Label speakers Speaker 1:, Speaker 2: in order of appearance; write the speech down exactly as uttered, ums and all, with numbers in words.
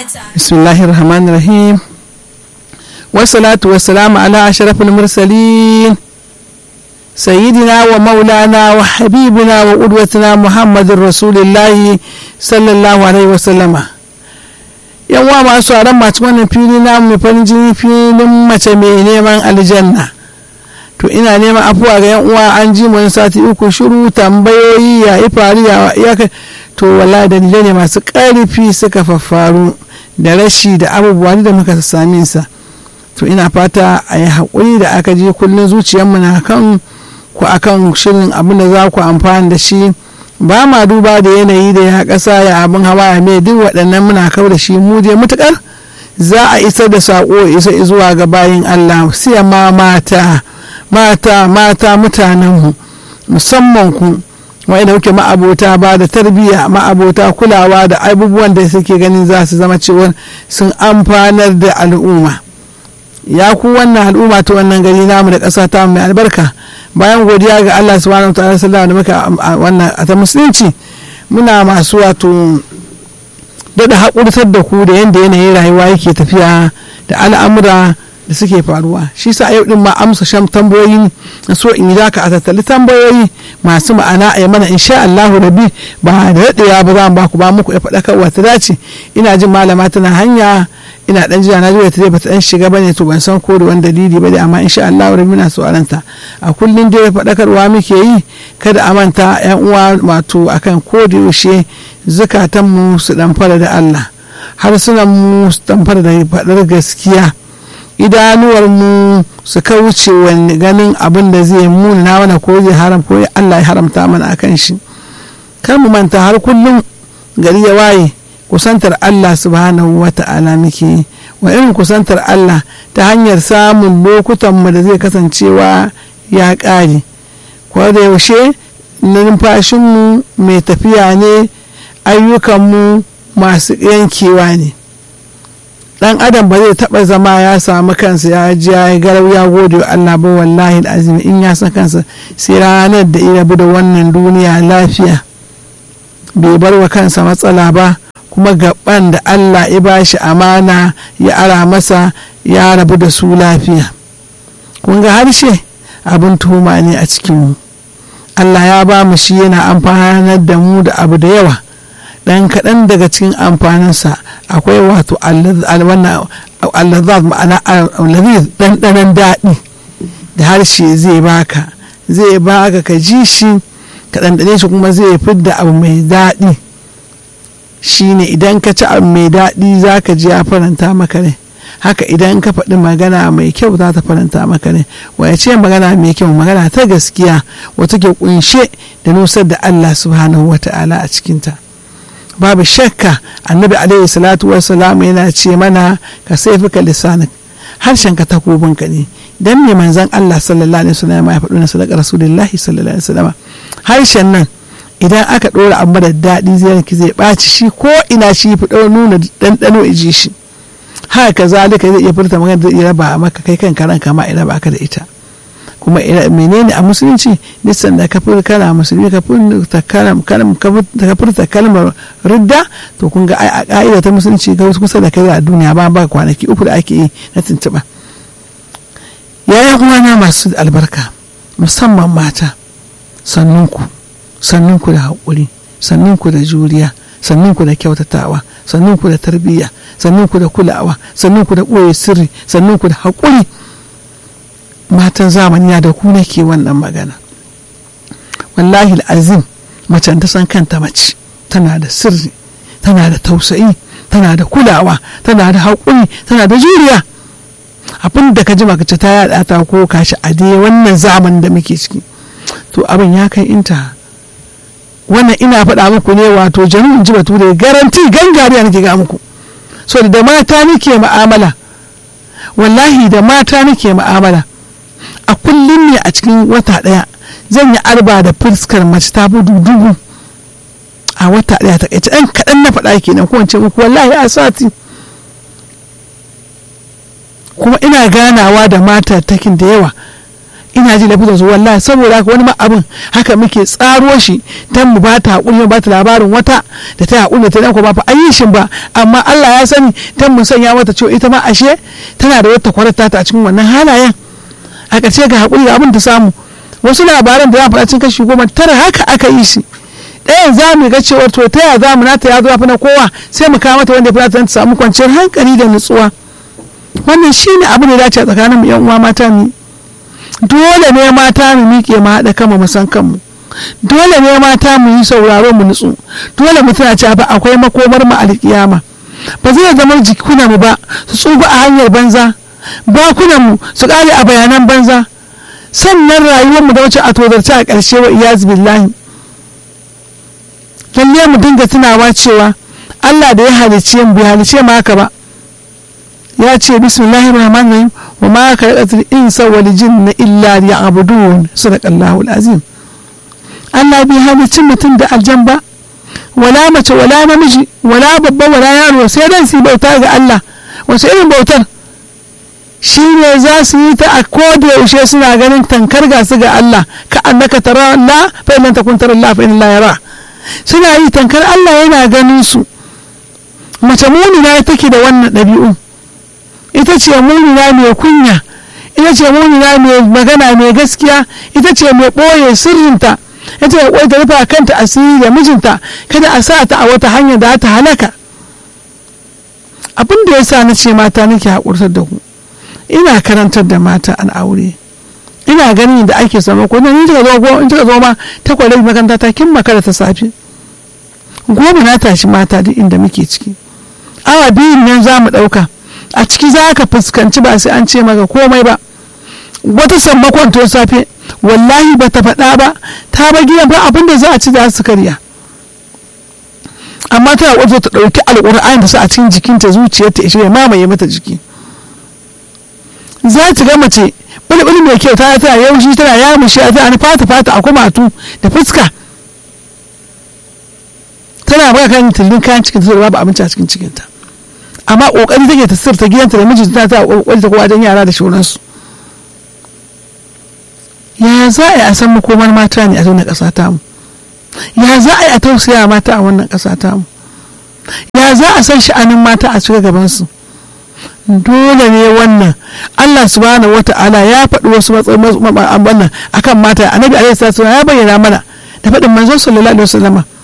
Speaker 1: bismillahir rahmanir rahim wassalatu wassalamu ala ashrafil mursalin sayyidina wa maulana wa habibina wa qudwatina muhammadur rasulillahi sallallahu alaihi wasallama. yawa masu aran masu wannan fili na mai farin jini filin mace mai neman aljanna. To ina neman afuwa ga yan uwa, an ji mu sati uku shiru, tambayoyi ya yi fariya ya kai, to wallahi dalilai ne masu ƙarfi suka faffaru da rashi da abubuwa da muka sami sa. To ina fata a yi haƙuri da aka ji, kullum zuciyarmu na kan ku akan shirin abin da za ku amfani da shi, ba ma duba da yanayi da ya ƙasa ya abin hawa ya mai duk waɗannan muna kau da shi. mu je mutuƙar za a isar da saƙo isa zuwa ga bayin Allah, sai ma mata mata mata mutanenmu musamman ku wa'ida kuke ma'abota ba da tarbiyya, ma'abota kulawa da abubuwan da suke ganin za su zama cewa sun amfanar da al'umma. Ya ku wannan al'umma ta wannan gari namu da ƙasa ta mai albarka, bayan godiya ga Allah subhanahu wa ta'ala sallallahu da muka wannan ta musulunci, muna masu wato daɗa haƙurtar da ku da yadda yanayin rayuwa yake tafiya da al'amura da suke faruwa. Shi sa yau din ma amsa sham tambayoyi na so in yi zaka a tattali tambayoyi masu ma'ana a mana insha Allah rabbi, ba da daɗewa ba za mu ba ku ba muku ya faɗakarwa ta dace. Ina jin malama tana hanya, ina dan jira na jiya ta dai bata dan shiga bane, to ban san ko da wani dalili ba dai, amma insha Allah rabbi muna so aranta a kullun dai faɗakarwa muke yi. Kada a manta yan uwa wato akan ko da yaushe zakatan mu su dan fara da Allah, harsunan mu su dan fara da faɗar gaskiya, idanuwar mu su kauce wani ganin abin da zai muna mana ko zai haram ko Allah ya haramta mana akan shi. Kar mu manta har kullum gari ya waye kusantar Allah subhanahu wa ta'ala muke, wa irin kusantar Allah ta hanyar samun lokutan mu da zai kasancewa ya ƙare. Ko da yaushe numfashin mu mai tafiya ne, ayyukan mu masu yankewa ne. Dan adam ba zai taba zama ya samu kansa ya ji ya garau ya gode wa Allah ba, wallahi azimi in ya san kansa sai ranar da ya rabu da wannan duniya lafiya, bai bar wa kansa matsala ba, kuma gaban da Allah ya bashi amana ya ara masa ya rabu da su lafiya. Kun ga harshe abin tuhuma ne a cikin mu. Allah ya ba mu shi yana amfanar da mu da abu da yawa. Dan kaɗan daga cikin amfaninsa akwai wato allazat, ma'ana allaziz, ɗanɗanon daɗi da harshe zai baka, zai baka ka ji shi ka ɗanɗane shi, kuma zai fidda abu mai daɗi. Shine idan ka ci abu mai daɗi za ka ji ya faranta maka ne, haka idan ka faɗi magana mai kyau za ta faranta maka ne. Waya ce magana mai kyau? Magana ta gaskiya wata ke kunshe da nusar da Allah subhanahu wa ta'ala a cikinta. Babu shakka annabi alaihi salatu wassalam yana ce mana ka saifuka lisanik, harshen ka takobin ka ne. Dan me manzon Allah sallallahu alaihi wasallam ya faɗo na sadaka rasulullahi sallallahu alaihi wasallam, harshen nan idan aka ɗora abu da daɗi zai zai ɓaci shi, ko ina shi fi ɗau nuna ɗanɗano iji shi. Haka zalika zai iya furta magana da iya raba maka kai kan karan kama ina ba ka da ita. Kuma menene a musulunci, nisan da ka furta kana musulmi ka furta kalmar ridda, to kun ga a ka'ida ta musulunci ga wasu kusa da kai a duniya ba ba kwanaki uku da ake yi na tuntuɓa. Yaya kuma na masu albarka musamman mata, sannunku sannunku da haƙuri, sannunku da juriya, sannunku da kyautatawa, sannunku da tarbiyya, sannunku da kulawa, sannunku da ɓoye sirri, sannunku da haƙuri. Matan zamani na da ku nake wannan magana. Wallahi azim, macen ta san kanta mace tana da sirri, tana da tausayi, tana da kulawa, tana da haƙuri, tana da juriya. Abin da ka ji makace ta yada ta ko kashi a dai wannan zamanin da muke ciki, to abin ya kai inta. Wannan ina faɗa muku ne wato jarumin ji batu da garanti gangariya nake ga muku, so da mata nake mu'amala, wallahi da mata nake mu'amala. A kullum ne a cikin wata ɗaya zan yi arba da fuskar mace ta fi dubu a wata ɗaya, ta ƙaice ɗan kaɗan na faɗa kenan, ko wance muku wallahi a sati. Kuma ina ganawa da mata takin da yawa, ina ji lafizan su wallahi saboda haka wani ma abin haka muke tsaro shi dan mu ba ta hakuri mu ba ta labarin wata da ta hakuri ta dan ko ba fa ayi shin ba amma Allah ya sani dan mu sanya mata cewa ita ma ashe tana da wata kwarata ta a cikin wannan halayen a ƙarshe ga hakuri ga abin ta samu wasu labaran da za faɗa cikin kashi goma tara haka aka yi shi ɗayan za mu ga cewa to ta ya za mu nata ya zo fi na kowa sai mu kawo mata wanda ya fi ta samu kwanciyar hankali da nutsuwa wannan shine abin da ya dace a tsakanin mu yan uwa mata mu dole ne mata mu miƙe mu haɗa kanmu mu san kanmu dole ne mata mu yi sauraro mu nutsu dole mu tana cewa ba akwai makomar mu alƙiyama ba zai zama jikunan mu ba su tsuba a hanyar banza bakunan mu su ƙare a bayanan banza sannan rayuwar mu da wacce a tozarce a ƙarshe wa iyaz billahi lalle mu dinga tunawa cewa Allah da ya halicce mu bai halicce mu haka ba ya ce bismillahir rahmanir rahim wa ma khalaqatul insa wal jinna illa liya'budun sadaqallahu alazim Allah bai halicci mutum da aljan ba wala mace wala namiji wala babba wala yaro sai dan su bauta ga Allah wace irin bautar shi ne za su yi ta a koda yaushe suna ganin tankar ga su ga Allah ka annaka tara Allah fa in takun tara Allah fa in la yara suna yi tankar Allah yana ganin su mace munina take da wannan ɗabi'u ita ce munina mai kunya ita ce munina mai magana mai gaskiya ita ce mai ɓoye sirrinta ita ce mai ta rufa kanta asiri da mijinta kada a sa ta a wata hanya da ta halaka abin da ya sa na ce mata nake haƙurtar da ku ina karantar da mata an aure ina ganin da ake sama ko nan kika zo ko in kika zo ma ta kwalai makaranta ta kin makara ta safi goma na tashi mata duk inda muke ciki awa biyun nan za mu ɗauka a ciki za ka fuskanci ba sai an ce maka komai ba wata sammakon to safe wallahi ba ta faɗa ba ta ba gidan ba abinda za a ci da su karya amma tana wato ta ɗauki alƙur'ani da su a cikin jikinta zuciyarta ya shirya mamaye mata jiki za ta ga mace bulbul mai kyau ta tana yaushi tana yamushi a tana fata fata a kumatu da fuska tana baka kan tilin kayan cikin ta babu abinci a cikin cikinta amma kokari take ta sirta gidanta da mijinta ta kokari ta kowa don yara da shauransu ya za a yi a san makomar mata ne a wannan ƙasa tamu ya za a yi a tausaya mata a wannan ƙasa tamu ya za a san sha'anin mata a cikin gabansu dole ne wannan Allah subhanahu wata'ala ya faɗi wasu matsayin wannan akan mata annabi alaihi salatu ya bayyana mana da faɗin manzon sallallahu alaihi wasallama